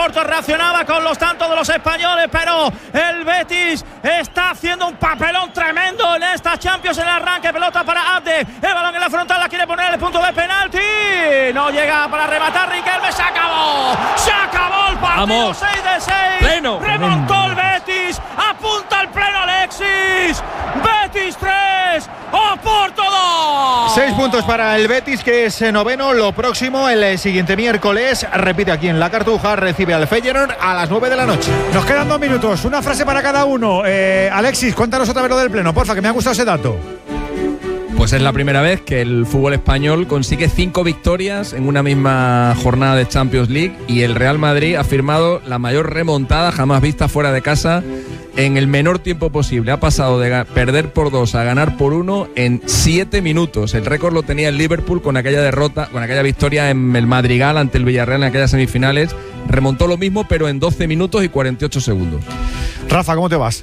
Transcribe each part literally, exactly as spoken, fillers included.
Oporto reaccionaba con los tantos de los españoles, pero el Betis está haciendo un papelón tremendo en esta Champions. En el arranque, pelota para Abde, el balón en la frontal, la quiere poner en el punto de penalti, no llega para rematar Riquelme. Se acabó, se acabó el partido. Vamos. seis de seis, pleno. Remontó el Betis, apunta al pleno Alexis. Betis tres, Oporto dos. Seis puntos para el Betis, que es noveno. Lo próximo, el siguiente miércoles, repite aquí en La Cartuja, recibe al Feyenoord a las nueve de la noche. Nos quedan dos minutos, una frase para cada uno. eh, Alexis, cuéntanos otra vez lo del pleno, porfa, que me ha gustado ese dato. Pues es la primera vez que el fútbol español consigue cinco victorias en una misma jornada de Champions League, y el Real Madrid ha firmado la mayor remontada jamás vista fuera de casa en el menor tiempo posible. Ha pasado de perder por dos a ganar por uno en siete minutos. El récord lo tenía el Liverpool con aquella derrota, con aquella victoria en el Madrigal ante el Villarreal en aquellas semifinales. Remontó lo mismo, pero en doce minutos y cuarenta y ocho segundos. Rafa, ¿cómo te vas?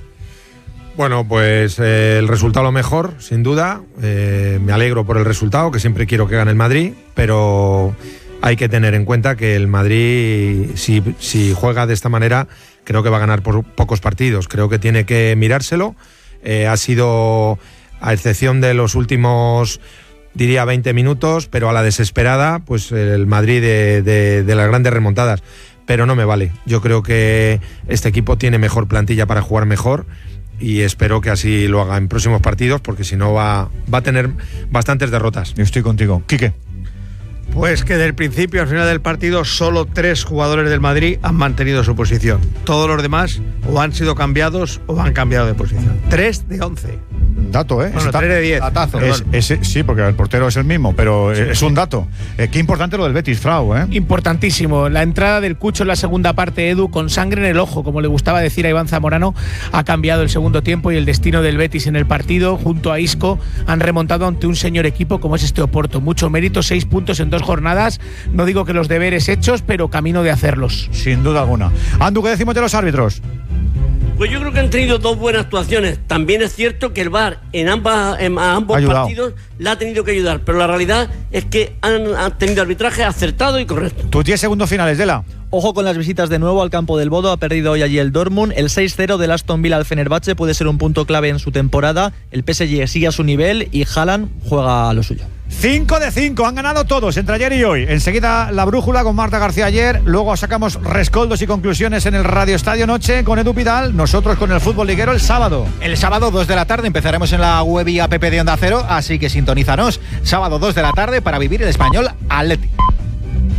Bueno, pues eh, el resultado lo mejor, sin duda. Eh, me alegro por el resultado, que siempre quiero que gane el Madrid, pero hay que tener en cuenta que el Madrid, si, si juega de esta manera, creo que va a ganar por pocos partidos. Creo que tiene que mirárselo. Eh, ha sido, a excepción de los últimos, diría veinte minutos, pero a la desesperada, pues el Madrid de, de, de las grandes remontadas. Pero no me vale. Yo creo que este equipo tiene mejor plantilla para jugar mejor, y espero que así lo haga en próximos partidos, porque si no va, va a tener bastantes derrotas. Yo estoy contigo. Quique. Pues que del principio al final del partido solo tres jugadores del Madrid han mantenido su posición. Todos los demás o han sido cambiados o han cambiado de posición. tres de once. Dato, ¿eh? Bueno, tres de diez. Datazo. Es, es, sí, porque el portero es el mismo, pero sí, es un dato. Eh, qué importante lo del Betis, Frau, ¿eh? Importantísimo. La entrada del Cucho en la segunda parte, Edu, con sangre en el ojo, como le gustaba decir a Iván Zamorano, ha cambiado el segundo tiempo y el destino del Betis en el partido. Junto a Isco han remontado ante un señor equipo como es este Oporto. Mucho mérito, seis puntos en dos jornadas. No digo que los deberes hechos, pero camino de hacerlos. Sin duda alguna. Andu, ¿qué decimos de los árbitros? Pues yo creo que han tenido dos buenas actuaciones. También es cierto que el V A R en, ambas, en ambos partidos la ha tenido que ayudar, pero la realidad es que han, han tenido arbitraje acertado y correcto. Tus diez segundos finales, Dela. Ojo con las visitas de nuevo al campo del Bodo. Ha perdido hoy allí el Dortmund. El seis cero del Aston Villa al Fenerbahce puede ser un punto clave en su temporada. El P S G sigue a su nivel y Haaland juega a lo suyo. cinco de cinco, han ganado todos entre ayer y hoy. Enseguida la brújula con Marta García ayer. Luego sacamos rescoldos y conclusiones en el Radio Estadio Noche con Edu Pidal. Nosotros con el fútbol liguero el sábado. El sábado dos de la tarde empezaremos en la web y app de Onda Cero, así que sintonízanos. Sábado dos de la tarde para vivir el español Athletic.